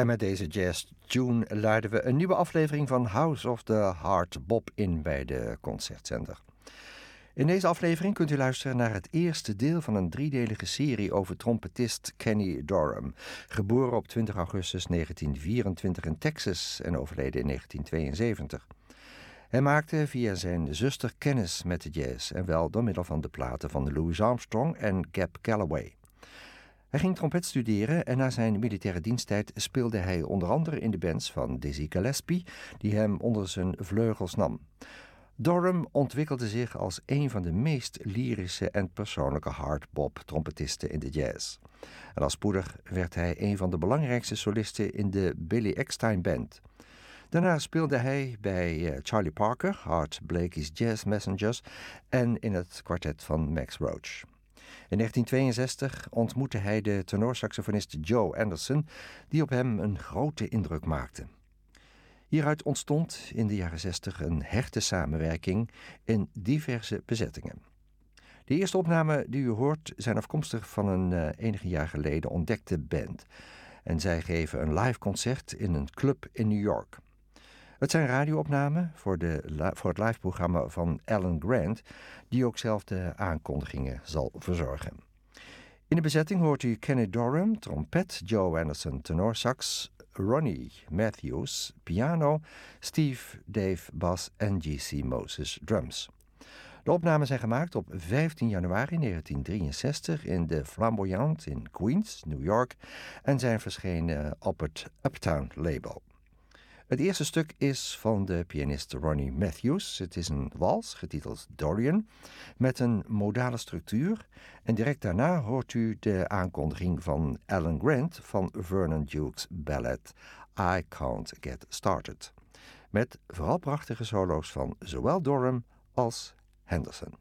En met deze jazz tune luiden we een nieuwe aflevering van House of the Hard Bop in bij de Concertzender. In deze aflevering kunt u luisteren naar het eerste deel van een driedelige serie over trompetist Kenny Dorham, geboren op 20 augustus 1924 in Texas en overleden in 1972. Hij maakte via zijn zuster kennis met de jazz en wel door middel van de platen van Louis Armstrong en Gab Calloway. Hij ging trompet studeren en na zijn militaire diensttijd speelde hij onder andere in de bands van Dizzy Gillespie, die hem onder zijn vleugels nam. Dorham ontwikkelde zich als een van de meest lyrische en persoonlijke hardbop trompetisten in de jazz. En al spoedig werd hij een van de belangrijkste solisten in de Billy Eckstine Band. Daarna speelde hij bij Charlie Parker, Art Blakey's Jazz Messengers en in het kwartet van Max Roach. In 1962 ontmoette hij de tenorsaxofonist Joe Anderson, die op hem een grote indruk maakte. Hieruit ontstond in de jaren 60 een hechte samenwerking in diverse bezettingen. De eerste opnamen die u hoort zijn afkomstig van een enige jaar geleden ontdekte band. En zij geven een live concert in een club in New York. Het zijn radioopnamen voor het liveprogramma van Alan Grant, die ook zelf de aankondigingen zal verzorgen. In de bezetting hoort u Kenny Dorham, trompet, Joe Anderson, tenorsax, Ronnie Matthews, piano, Steve Dave, bas en G.C. Moses, drums. De opnamen zijn gemaakt op 15 januari 1963 in de Flamboyant in Queens, New York, en zijn verschenen op het Uptown label. Het eerste stuk is van de pianist Ronnie Matthews. Het is een wals, getiteld Dorian, met een modale structuur. En direct daarna hoort u de aankondiging van Alan Grant van Vernon Duke's ballet I Can't Get Started. Met vooral prachtige solo's van zowel Dorham als Henderson.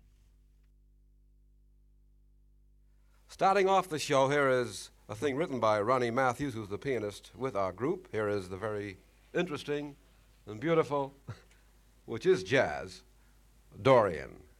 Starting off the show, here is a thing written by Ronnie Matthews, who's the pianist with our group. Here is the very interesting and beautiful, which is jazz, Dorian.